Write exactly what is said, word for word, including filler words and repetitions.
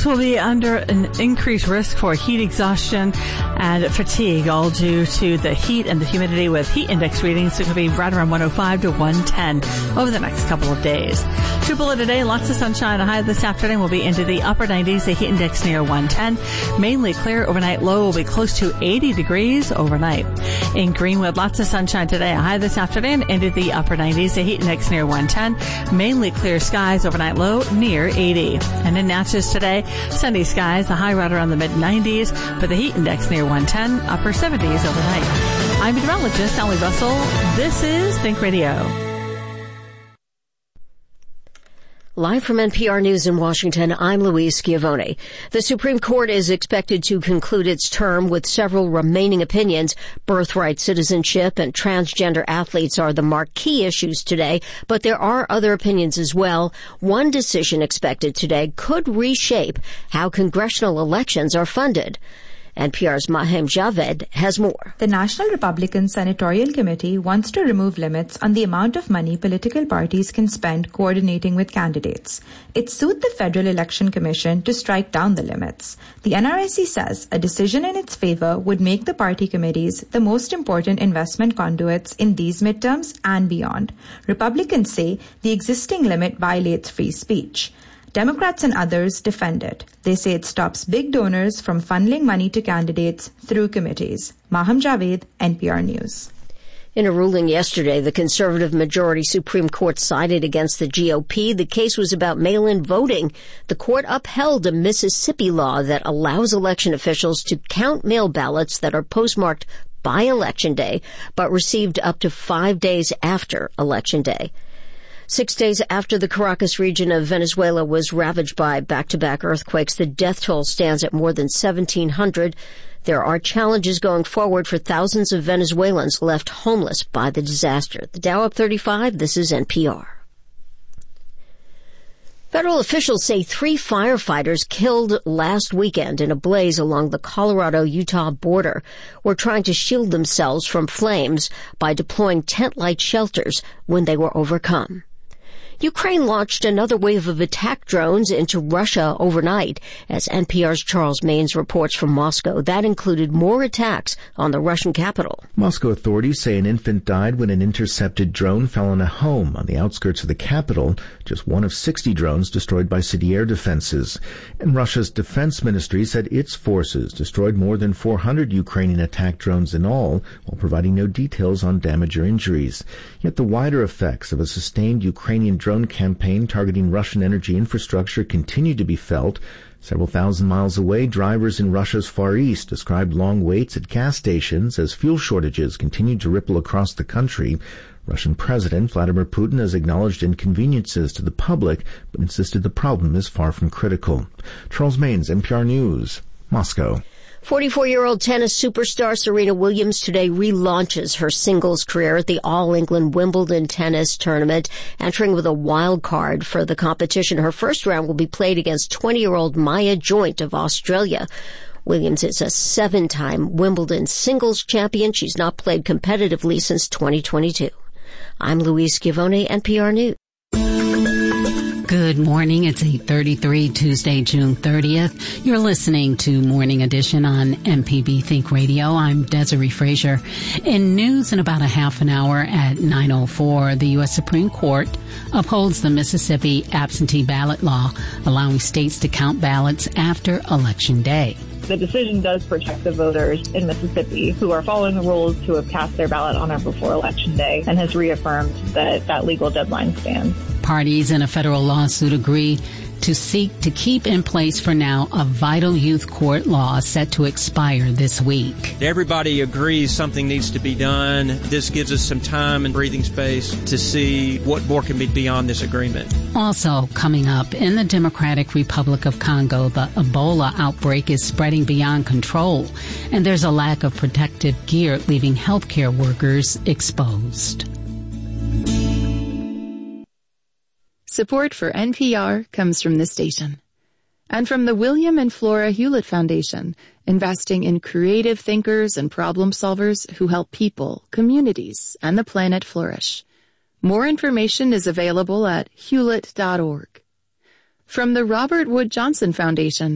Folks will be under an increased risk for heat exhaustion and fatigue, all due to the heat and the humidity, with heat index readings that could be right around one oh five to one ten over the next couple of days. Tupelo today, lots of sunshine. A high this afternoon will be into the upper nineties. The heat index near one ten. Mainly clear. Overnight low will be close to eighty degrees overnight. In Greenwood, lots of sunshine today. A high this afternoon into the upper nineties. The heat index near one ten. Mainly clear skies. Overnight low near eighty. And in Natchez today, sunny skies. The high right around the mid nineties, but the heat index near one ten. Upper seventies overnight. I'm meteorologist Sally Russell. This is Think Radio. Live from N P R News in Washington, I'm Louise Schiavone. The Supreme Court is expected to conclude its term with several remaining opinions. Birthright citizenship and transgender athletes are the marquee issues today, but there are other opinions as well. One decision expected today could reshape how congressional elections are funded. N P R's Mahem Javed has more. The National Republican Senatorial Committee wants to remove limits on the amount of money political parties can spend coordinating with candidates. It sued the Federal Election Commission to strike down the limits. The N R I C says a decision in its favor would make the party committees the most important investment conduits in these midterms and beyond. Republicans say the existing limit violates free speech. Democrats and others defend it. They say it stops big donors from funneling money to candidates through committees. Maham Javed, N P R News. In a ruling yesterday, the conservative majority Supreme Court sided against the G O P. The case was about mail-in voting. The court upheld a Mississippi law that allows election officials to count mail ballots that are postmarked by Election Day, but received up to five days after Election Day. Six days after the Caracas region of Venezuela was ravaged by back-to-back earthquakes, the death toll stands at more than seventeen hundred. There are challenges going forward for thousands of Venezuelans left homeless by the disaster. The Dow up thirty-five. This is N P R. Federal officials say three firefighters killed last weekend in a blaze along the Colorado-Utah border were trying to shield themselves from flames by deploying tent-like shelters when they were overcome. Ukraine launched another wave of attack drones into Russia overnight, as N P R's Charles Maines reports from Moscow. That included more attacks on the Russian capital. Moscow authorities say an infant died when an intercepted drone fell on a home on the outskirts of the capital, just one of sixty drones destroyed by city air defenses. And Russia's defense ministry said its forces destroyed more than four hundred Ukrainian attack drones in all, while providing no details on damage or injuries. Yet the wider effects of a sustained Ukrainian drone campaign targeting Russian energy infrastructure continue to be felt. Several thousand miles away, drivers in Russia's Far East described long waits at gas stations as fuel shortages continue to ripple across the country. Russian President Vladimir Putin has acknowledged inconveniences to the public, but insisted the problem is far from critical. Charles Maines, N P R News, Moscow. forty-four-year-old tennis superstar Serena Williams today relaunches her singles career at the All-England Wimbledon tennis tournament, entering with a wild card for the competition. Her first round will be played against twenty-year-old Maya Joint of Australia. Williams is a seven-time Wimbledon singles champion. She's not played competitively since twenty twenty-two. I'm Louise Schiavone, N P R News. Good morning. It's eight thirty-three, Tuesday, June thirtieth. You're listening to Morning Edition on M P B Think Radio. I'm Desiree Frazier. In news in about a half an hour at nine oh four, the U S Supreme Court upholds the Mississippi absentee ballot law, allowing states to count ballots after Election Day. The decision does protect the voters in Mississippi who are following the rules to have cast their ballot on or before Election Day, and has reaffirmed that that legal deadline stands. Parties in a federal lawsuit agree to seek to keep in place for now a vital youth court law set to expire this week. Everybody agrees something needs to be done. This gives us some time and breathing space to see what more can be beyond this agreement. Also coming up, in the Democratic Republic of Congo, the Ebola outbreak is spreading beyond control, and there's a lack of protective gear leaving healthcare workers exposed. Support for N P R comes from this station and from the William and Flora Hewlett Foundation, investing in creative thinkers and problem solvers who help people, communities, and the planet flourish. More information is available at hewlett dot org. From the Robert Wood Johnson Foundation,